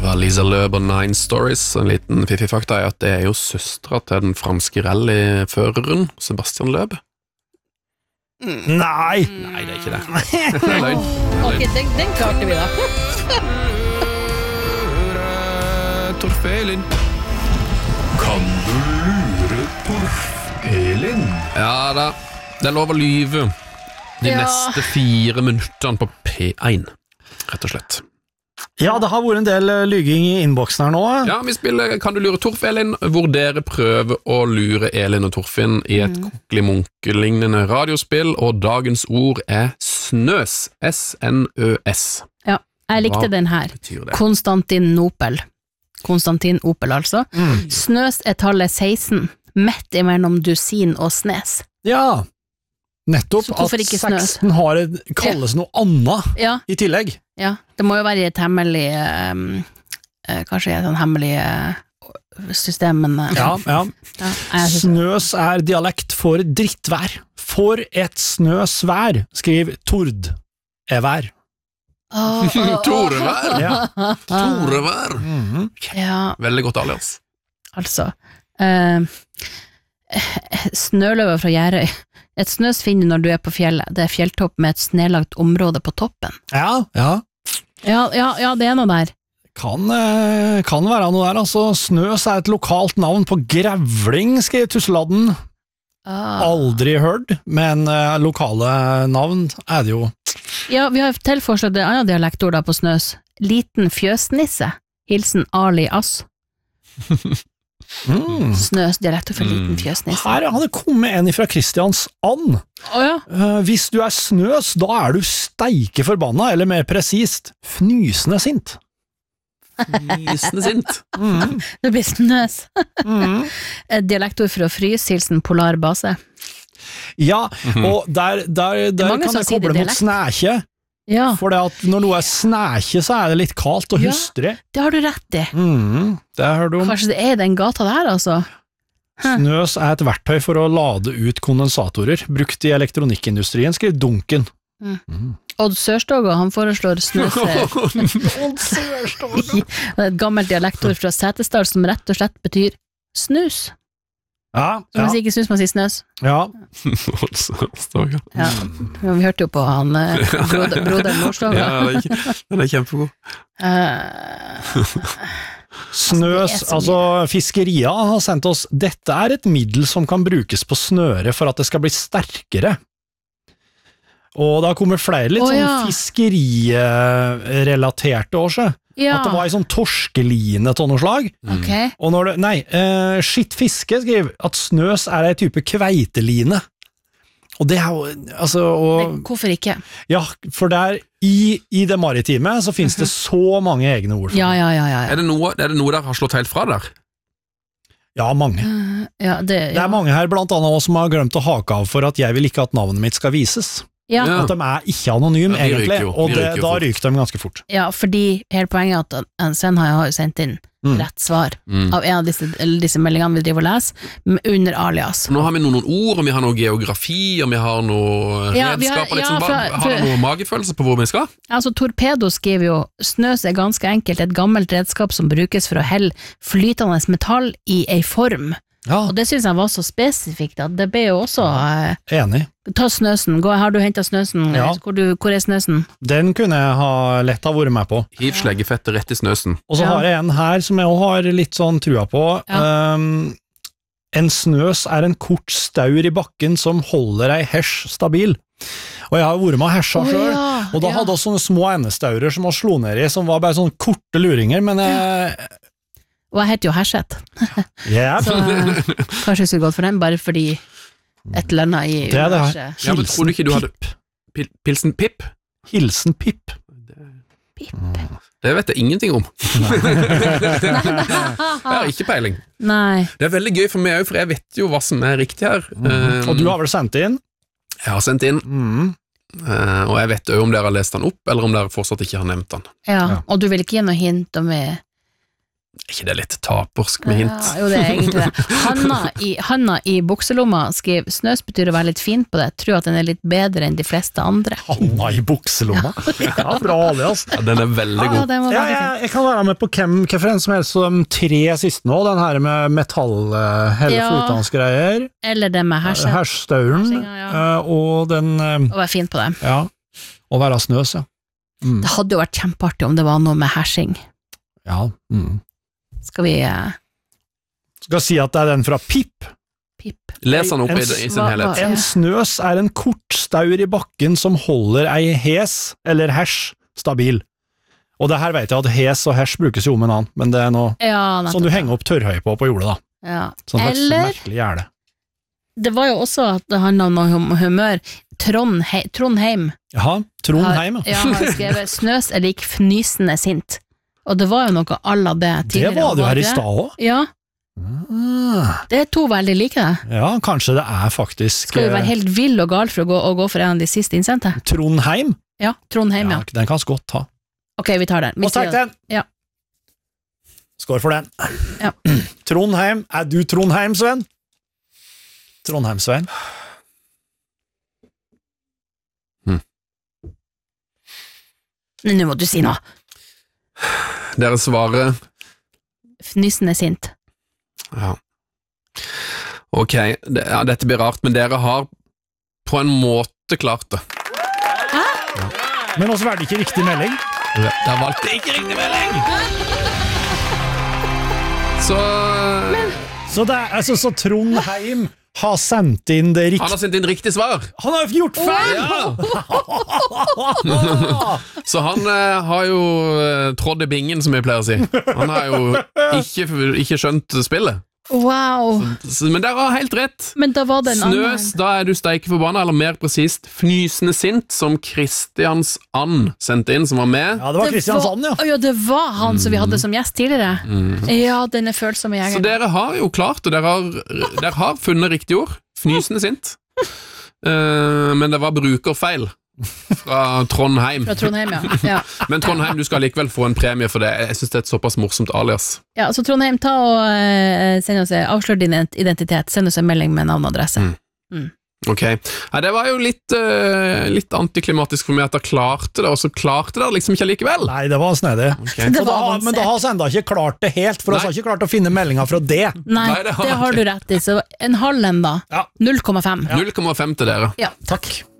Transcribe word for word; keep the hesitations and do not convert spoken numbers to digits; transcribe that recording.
var Lisa Løb og Nine Stories. En liten fiffifakta er at det er jo søstra til den franske rallyføreren Sebastian Løb. Mm. Nei! Nei, det er ikke det. Det er løgn. Ok, den, den klarte vi da. Torfelin. Kan du lure Torfelin? Ja da, det er lov å lyve. De Ja. neste fire minuttene på P én, rett og slett. Ja, det har vært en del eh, lyging i innboksen her nå. Ja, vi spiller Kan du lure Torf-Elin, hvor dere prøver å lure Elin og Torfinn i et Mm. kokkelimunke-lignende radiospill, og dagens ord er snøs. S N Ø S. Ja, jeg likte Hva den her. betyr det? Konstantinopel. Konstantin Opel, altså. Mm. Snøs er tallet seksten, midt imellom dusin og snes. Ja, nettopp Så hvorfor at ikke snøs? seksten har et, kalles noe annet Ja, i tillegg. ja. Det må jo være et hemmelig um, eh, kanskje et sånn hemmelig eh, system, men eh, Ja, ja. ja, jeg synes, Snøs er dialekt for drittvær. For et snøsvær, skriv Tord er vær. Åh, åh, åh. Torevær. Ja. Torevær. Mhm. Ja, Veldig godt alias. altså eh, Snøløve fra Gjerøy. Et snøs finner du når du er på fjellet. Det er fjelltopp med et snelagt område på toppen. Ja, ja. Ja, ja, ja, det er noe der. Kan, eh, kan være noe der, altså. Snøs er et lokalt navn på grevling, skrev Tusseladden. Ah. Aldri hørt, men eh, lokale navn er det jo. Ja, vi har tilforslått et annet dialektord da på snøs. Liten fjøsnisse. Hilsen Ali Ass. Mm. Snøs dialektor for liten Mm. fjøsnisse. Her hadde kommet en fra Kristiansand. Å ja. Eh, hvis du er snøs, da er du steike forbanna, eller mer presist, fnysende sint. Nysende sint. Mm. Det blir snøs. Mm. Et dialektord for å fryse. Hilsen Polar base. Ja, og der, der, der mange kan som jeg sier det koble mot dialekt. snækje, Ja, for det at når noe er snækje, så er det litt kaldt og Ja. hustrig. det har du rett i. Mm. Det har du om. Kanskje det er i den gata der, altså. Snøs er et verktøy for å lade ut kondensatorer, brukt i elektronikkindustrien, skriver Dunken. Odd Sørstoga, han foreslår snøse. Det er et gammelt dialektord fra Setesdal som rett og slett betyr snus. Ja, Så man ja, sier ikke snus, man sier snøs. ja. Stoga. Ja. Ja, vi hørte jo på han eh, broder, broderen Nordstoga. Ja, det er, ikke, den er kjempegod. Eh, Snøs, Altså, det er så altså fiskeria har sendt oss, dette er et middel som kan brukes på snøre for at det skal bli sterkere. Og det har kommet flere litt Å, sånn ja. fiskerirelaterte år siden. ja, At det var en sånn torskeline av noe slag. ok. Og når det, nei, eh, skitt fiske skriver at snøs er ei type kveiteline. Og det er jo, altså, og, Men hvorfor ikke? ja, for der, i, i det maritime, så finnes det så mange egne ord. for Ja, det. ja, ja, ja, Er ja. det noe, er det noe der har slått helt fra der? Ja, mange. Eh, ja, det, Det er mange her, blant annet også, som har glemt å hake av for at jeg vil ikke at navnet mitt skal vises. ja, Ja. At de er ikke anonym, Ja, de ryker egentlig, jo. og De det, ryker jo da fort. ryker de ganske fort. ja, fordi hele poenget er at en Sven har jo sendt inn Mm. rett svar Mm. av en av disse, eller disse meldingene vi driver og leser, m- under alias. Nå har vi noen, noen ord, og vi har noe geografi, og vi har noe Ja, vi har- redskaper. Liksom. ja, fra- Har dere noe magefølelse på hvor vi skal? Altså, Torpedo skriver jo snøs er ganske enkelt et gammelt redskap som brukes for å helle flytende metall i ei form. Ja, Og det synes jeg var så spesifikt at det ble jo også eh, enig. ta snøsen, gå, har du hentet snøsen? Ja. Hvor, du, hvor er snøsen? Den kunne jeg ha lett ha vært med på. Hiv sleggefettet rett i snøsen. Og så Ja. har jeg en her som jeg også har litt sånn trua på. Ja. Um, en snøs er en kort staur i bakken som holder ei hesj stabil. Og jeg har vært med å hesja Å, sjøl, ja, og da ja. hadde vi sånne små endestaurer som vi slo ned i, som var bare sånne korte luringer, men jeg, Og jeg heter jo Herseth, yeah. så eh, kanskje jeg skulle gått for den, bare fordi et eller annet i Det er det her. universet. Ja, men tror du ikke du hadde- Pip. Pil, pilsen Pip? Hilsen Pip. Pip. Det vet jeg ingenting om. Jeg har ikke peiling. Nei, Det er veldig gøy for meg òg, for jeg vet jo hva som er riktig her. Um, Og du har vel sendt inn? Jeg har sendt inn, Mm. uh, og jeg vet òg om dere har lest den opp, eller om dere fortsatt ikke har nevnt den. ja. Ja. Og du vil ikke gi noe hint om vi Er ikke det litt tapersk med hint? Ja, jo, det er egentlig det. Hanna i, Hanna i bukselomma skriver snøs betyr å være litt fin på det, tror at den er litt bedre enn de fleste andre. Hanna i bukselomma. Ja, bra alias. Ja, den er veldig Ja, god. den var Ja, veldig jeg, fin. jeg kan være med på hvem, hvem som helst, så de tre siste nå, den her med metall, uh, hele Ja. flytende Eller det med herse. herstauren, Hersinga, ja. uh, og den, uh, Å være fin på det. ja, å være snøs, ja. Mm. Det hadde jo vært kjempeartig om det var noe med hersing. Ja, mm. Skal vi eh, Skal si at det er den fra Pip. pip? Les den opp En i, i sin hva- helhet. hva- En snøs er en kort staur i bakken som holder ei hes, eller hers, stabil. Og det her vet jeg at hes og hers brukes jo om en annen, men det er noe Ja, som nettopp. du henger opp tørrhøy på på jordet da. Ja. Sånn slags Eller, merkelig gjerde. det var jo også at det handlet om hum- humør. Trondhe Trondheim Jaha, Trondheim, har, ja, har skrevet snøs er lik fnysende sint. Og det var jo noe à la det Det tidligere. var det jo her i det? stad også. Ja, Ah, det er to veldig like. ja, kanskje det er faktisk Skal vi være eh, helt vill og gal for å gå, å gå for en av de siste innsendte? Trondheim. Ja, Trondheim, ja. Ja, den kan vi godt ta. Ok, vi tar den. Vi Og takk sier- den! Ja. Skår for den. Ja. Trondheim. Er du Trondheim, Sven? Trondheim, Sven. Nå må du si noe. Dere svarer Fnysende sint. ja. Ok, det, ja, dette blir rart, men dere har på en måte klart det. Men også var det ikke riktig melding. Dere valgte ikke riktig melding! Så Så, det er, altså, så Trondheim har sendt inn det han riktige. har sendt inn riktig svar. Han har jo gjort feil! Ja. Så han eh, har jo eh, trådd i bingen, som vi pleier å si. Han har jo ikke, ikke skjønt spillet. Wow. Så, men dere har helt rett. Men da var det en Snøs, annen. da er du steike forbanna, eller mer presist fnysende sint, som Kristians And sendte inn, som var med. Ja, det var Kristiansand, ja. Å, ja, det var han som vi hadde som gjest tidligere. Ja, den er følsomme Så jegeren. dere har jo klart det, dere har, dere har funnet riktig ord. Fnysende sint. Eh, men det var brukerfeil fra Trondheim. Fra Trondheim, ja. ja. Men Trondheim, du skal likevel få en premie for det. Jeg synes det er et såpass morsomt alias. Ja, så Trondheim, ta og uh, send oss, avslør din identitet. Send oss en melding med navn og adresse. Mm. Ok. Nei, det var jo litt, eh, litt antiklimatisk for meg at dere klarte det, og så klarte dere liksom ikke likevel. Nei, det var snedig. Ok. Det Så da, var men da har vi enda ikke klart det helt, for vi Nei. har ikke klart å finne meldinga fra det. Nei, Nei, det det har har, jeg du rett i. Så en halv en, da. Ja. null komma fem. null komma fem til dere. Ja. Takk.